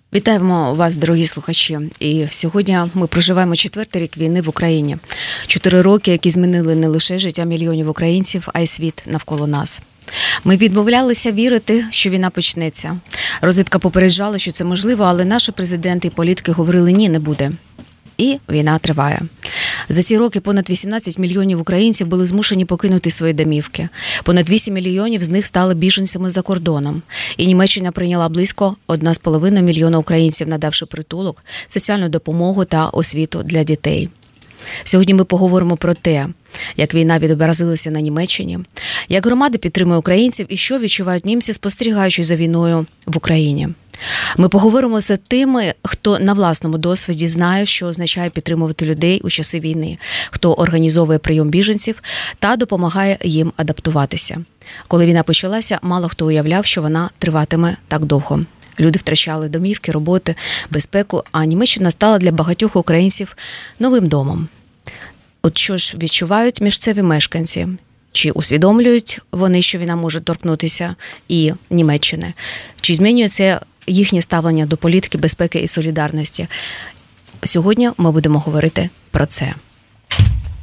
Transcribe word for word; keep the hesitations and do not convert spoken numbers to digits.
Вітаємо вас, дорогі слухачі. І сьогодні ми проживаємо четвертий рік війни в Україні. Чотири роки, які змінили не лише життя мільйонів українців, а й світ навколо нас. Ми відмовлялися вірити, що війна почнеться. Розвідка попереджала, що це можливо, але наші президенти і політики говорили «ні, не буде». І війна триває. За ці роки понад вісімнадцять мільйонів українців були змушені покинути свої домівки. Понад вісім мільйонів з них стали біженцями за кордоном. І Німеччина прийняла близько одна з половиною мільйона українців, надавши притулок, соціальну допомогу та освіту для дітей. Сьогодні ми поговоримо про те, як війна відобразилася на Німеччині, як громада підтримує українців і що відчувають німці, спостерігаючи за війною в Україні. Ми поговоримо з тими, хто на власному досвіді знає, що означає підтримувати людей у часи війни, хто організовує прийом біженців та допомагає їм адаптуватися. Коли війна почалася, мало хто уявляв, що вона триватиме так довго. Люди втрачали домівки, роботи, безпеку, а Німеччина стала для багатьох українців новим домом. От що ж відчувають місцеві мешканці? Чи усвідомлюють вони, що війна може торкнутися і Німеччини? Чи змінюється їхнє ставлення до політики, безпеки і солідарності? Сьогодні ми будемо говорити про це.